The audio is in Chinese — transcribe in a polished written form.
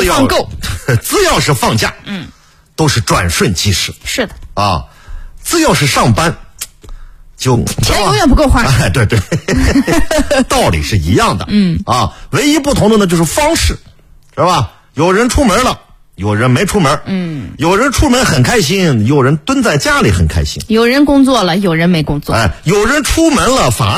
没放够， 只要是放假，都是转瞬即逝。 是的啊，只要是上班，就钱永远不够花。 哎，对对，道理是一样的。唯一不同的呢就是方式，是吧？有人出门了，有人没出门。有人出门很开心，有人蹲在家里很开心。 有人工作了，有人没工作。 有人出门了反而